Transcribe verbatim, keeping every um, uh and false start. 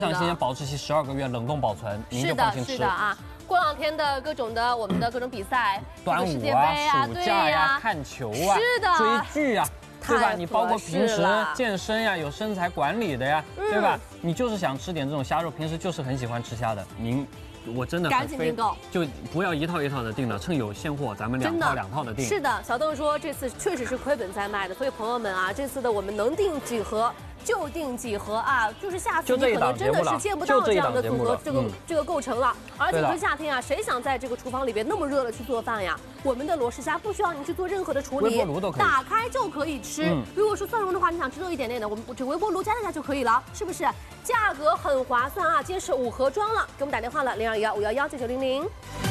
非常新鲜，保质期十二个月，冷冻保存，您就放心吃。 是的，是的啊。 过两天的各种的我们的各种比赛， 端午啊、暑假呀、看球啊、 是的， 追剧啊，对吧？你包括平时健身呀、有身材管理的呀，对吧？你就是想吃点这种虾肉，平时就是很喜欢吃虾的，您。 我真的赶紧订购， 就不要一套一套的订了，趁有现货，咱们两套两套的订。 是的，小邓说这次确实是亏本在卖的，所以朋友们啊，这次的我们能订几盒就订几盒啊，就是下次你可能真的是见不到这样的组合这个这个构成了。而且这夏天啊，谁想在这个厨房里边那么热的去做饭呀？我们的罗氏虾不需要您去做任何的处理， 微波炉都可以打开就可以吃。如果说蒜蓉的话，你想吃热一点点的，我们这微波炉加一下就可以了，是不是？价格很划算啊！今天是五盒装了，给我们打电话了，零二幺五幺幺九九零零。